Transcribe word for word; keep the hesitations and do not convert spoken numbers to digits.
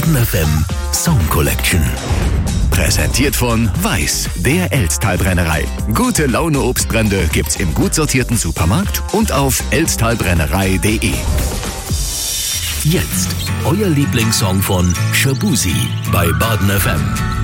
Baden F M Song Collection. Präsentiert von Weiß, der Elsttalbrennerei. Gute Laune Obstbrände gibt's im gut sortierten Supermarkt und auf elsttalbrennerei punkt de. Jetzt euer Lieblingssong von Shaboozey bei Baden F M.